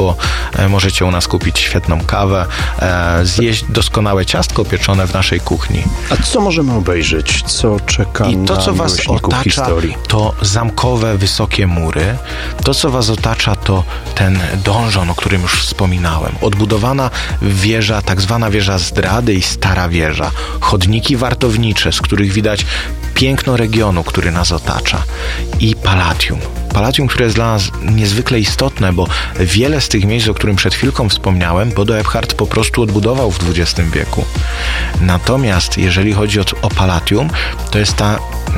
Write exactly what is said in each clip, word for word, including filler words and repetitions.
bo możecie u nas kupić świetną kawę, zjeść doskonałe ciastko pieczone w naszej kuchni. A co możemy obejrzeć? Co czeka I to, na co was otacza, historii? To zamkowe, wysokie mury. To, co was otacza, to ten donżon, o którym już wspominałem. Odbudowana wieża, tak zwana wieża zdrady i stara wieża. Chodniki wartownicze, z których widać piękno regionu, który nas otacza. I Palatium. Palatium, które jest dla nas niezwykle istotne, bo wiele z tych miejsc, o którym przed chwilką wspomniałem, Bodo Ebhardt po prostu odbudował w dwudziestym wieku. Natomiast jeżeli chodzi o, o Palatium, to jest ta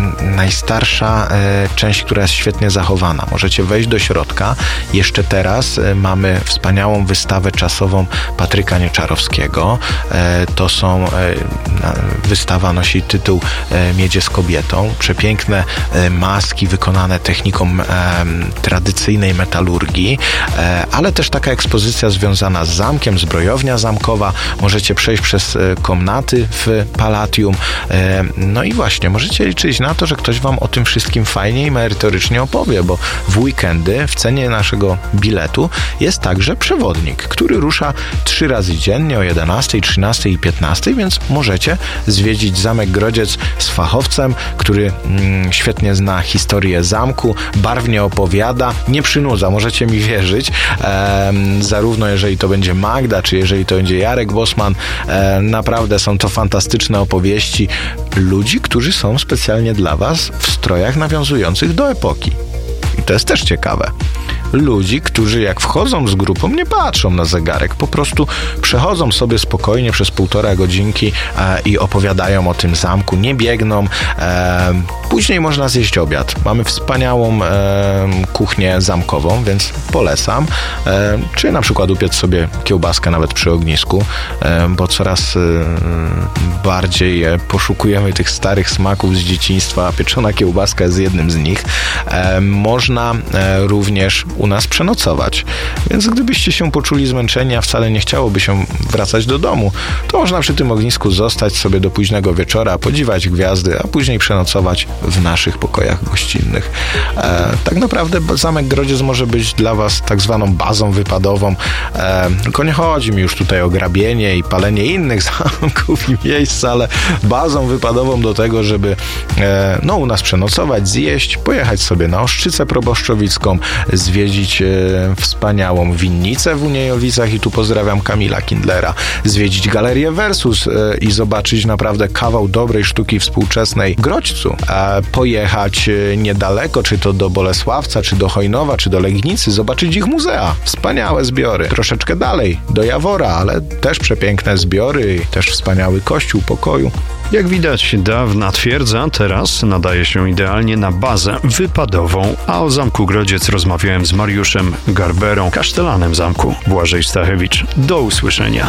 najstarsza e, część, która jest świetnie zachowana. Możecie wejść do środka. Jeszcze teraz e, mamy wspaniałą wystawę czasową Patryka Nieczarowskiego. E, to są, e, wystawa nosi tytuł e, Miedzie z kobietą. Przepiękne e, maski wykonane techniką e, tradycyjnej metalurgii, e, ale też taka ekspozycja związana z zamkiem, zbrojownia zamkowa. Możecie przejść przez e, komnaty w Palatium. E, no i właśnie, możecie liczyć na to, że ktoś wam o tym wszystkim fajnie i merytorycznie opowie, bo w weekendy w cenie naszego biletu jest także przewodnik, który rusza trzy razy dziennie o jedenastej, trzynastej i piętnastej, więc możecie zwiedzić Zamek Grodziec z fachowcem, który mm, świetnie zna historię zamku, barwnie opowiada, nie przynudza, możecie mi wierzyć, e, zarówno jeżeli to będzie Magda, czy jeżeli to będzie Jarek Bosman, e, naprawdę są to fantastyczne opowieści ludzi, którzy są specjalnie dla was w strojach nawiązujących do epoki. I to jest też ciekawe. Ludzi, którzy jak wchodzą z grupą, nie patrzą na zegarek, po prostu przechodzą sobie spokojnie przez półtora godzinki e, i opowiadają o tym zamku, nie biegną. E, później można zjeść obiad. Mamy wspaniałą e, kuchnię zamkową, więc polecam. E, czy na przykład upiec sobie kiełbaskę nawet przy ognisku, e, bo coraz e, bardziej e, poszukujemy tych starych smaków z dzieciństwa, a pieczona kiełbaska jest jednym z nich. E, można e, również u nas przenocować. Więc gdybyście się poczuli zmęczeni, a wcale nie chciałoby się wracać do domu, to można przy tym ognisku zostać sobie do późnego wieczora, podziwiać gwiazdy, a później przenocować w naszych pokojach gościnnych. E, tak naprawdę Zamek Grodziec może być dla was tak zwaną bazą wypadową. E, tylko nie chodzi mi już tutaj o grabienie i palenie innych zamków i miejsc, ale bazą wypadową do tego, żeby e, no, u nas przenocować, zjeść, pojechać sobie na Oszczycę Proboszczowicką, zwiedzić e, wspaniałą winnicę w Uniejowicach i tu pozdrawiam Kamila Kindlera, zwiedzić Galerię Versus e, i zobaczyć naprawdę kawał dobrej sztuki współczesnej w Grodźcu, e, pojechać e, niedaleko, czy to do Bolesławca, czy do Chojnowa, czy do Legnicy, zobaczyć ich muzea, wspaniałe zbiory, troszeczkę dalej, do Jawora, ale też przepiękne zbiory, też wspaniały kościół pokoju. Jak widać, dawna twierdza teraz nadaje się idealnie na bazę wypadową, a o Zamku Grodziec rozmawiałem z Mariuszem Garberą, kasztelanem zamku. Błażej Stachewicz. Do usłyszenia.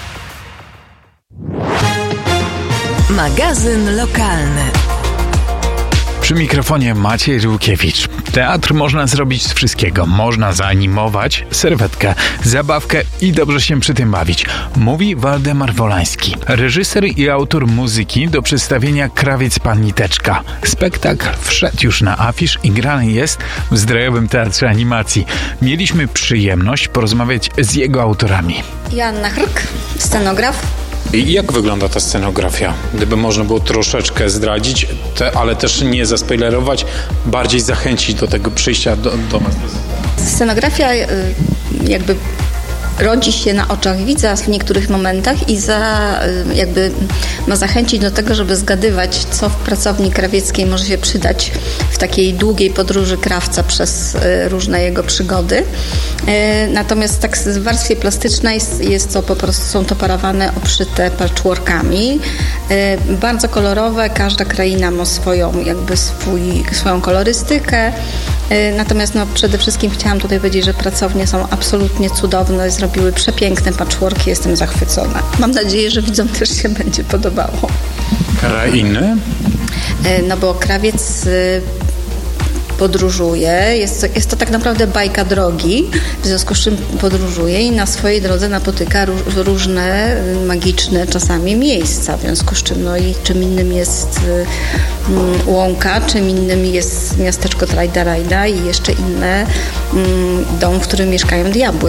Magazyn lokalny. Przy mikrofonie Maciej Żółkiewicz. Teatr można zrobić z wszystkiego. Można zaanimować, serwetkę, zabawkę i dobrze się przy tym bawić. Mówi Waldemar Wolański, reżyser i autor muzyki do przedstawienia Krawiec Pan Niteczka. Spektakl wszedł już na afisz i grany jest w Zdrojowym Teatrze Animacji. Mieliśmy przyjemność porozmawiać z jego autorami. Joanna Hrk, scenograf. Jak wygląda ta scenografia? Gdyby można było troszeczkę zdradzić, te, ale też nie zaspoilerować, bardziej zachęcić do tego przyjścia do, do nas. Scenografia jakby rodzi się na oczach widza w niektórych momentach i za, jakby ma zachęcić do tego, żeby zgadywać, co w pracowni krawieckiej może się przydać w takiej długiej podróży krawca przez różne jego przygody. Natomiast tak w warstwie plastycznej jest, jest to po prostu, są to parawany obszyte patchworkami. Bardzo kolorowe, każda kraina ma swoją, jakby swój, swoją kolorystykę. Natomiast no, przede wszystkim chciałam tutaj powiedzieć, że pracownie są absolutnie cudowne, zrobiły przepiękne patchworki, jestem zachwycona. Mam nadzieję, że widzom też się będzie podobało. Krainy? No bo krawiec podróżuje, jest to, jest to tak naprawdę bajka drogi, w związku z czym podróżuje i na swojej drodze napotyka róż, różne magiczne czasami miejsca, w związku z czym no i czym innym jest um, łąka, czym innym jest miasteczko Trajda Rajda i jeszcze inne um, dom, w którym mieszkają diabły.